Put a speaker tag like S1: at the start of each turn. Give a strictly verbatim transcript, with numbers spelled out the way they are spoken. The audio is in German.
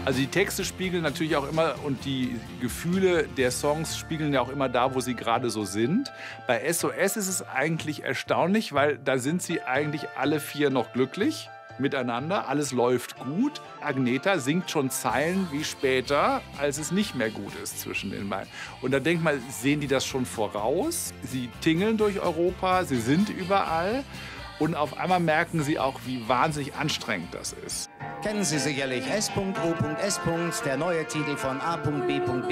S1: Also die Texte spiegeln natürlich auch immer und die Gefühle der Songs spiegeln ja auch immer da, wo sie gerade so sind. Bei S O S ist es eigentlich erstaunlich, weil da sind sie eigentlich alle vier noch glücklich miteinander. Alles läuft gut. Agneta singt schon Zeilen wie später, als es nicht mehr gut ist zwischen den beiden. Und da denkt man, sehen die das schon voraus? Sie tingeln durch Europa, sie sind überall. Und auf einmal merken sie auch, wie wahnsinnig anstrengend das ist.
S2: Kennen Sie sicherlich S O S, der neue Titel von A B B